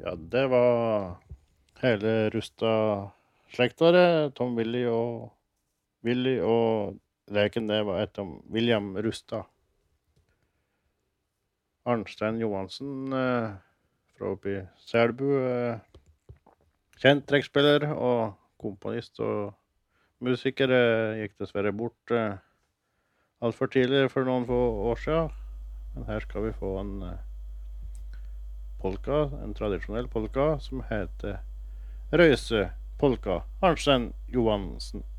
Ja, det var hele Rustad-slekta, det. Tom Willy og leken det var etter William Rustad. Arnstein Johansen fra oppe i Selbu. Kjent trekkspiller og komponist og musiker. Gikk dessverre bort alt for tidlig for noen få år siden. Men her skal vi få en polka, en tradisjonell polka, som heter Røyse polka. Arnstein Johansen.